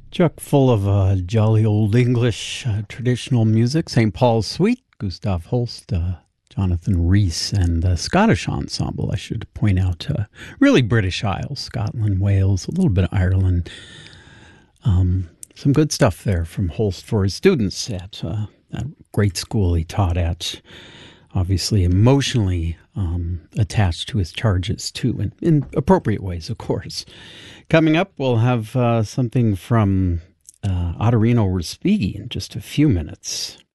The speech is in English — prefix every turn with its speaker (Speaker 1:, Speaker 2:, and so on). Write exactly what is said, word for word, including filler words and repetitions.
Speaker 1: Chock full of uh, jolly old English uh, traditional music. Saint Paul's Suite, Gustav Holst, uh, Jonathan Rhys, and the Scottish ensemble, I should point out. Uh, really British Isles, Scotland, Wales, a little bit of Ireland. Um, some good stuff there from Holst for his students at uh, that great school he taught at. Obviously emotionally um, attached to his charges, too, in, in appropriate ways, of course. Coming up, we'll have uh, something from uh, Ottorino Respighi in just a few minutes.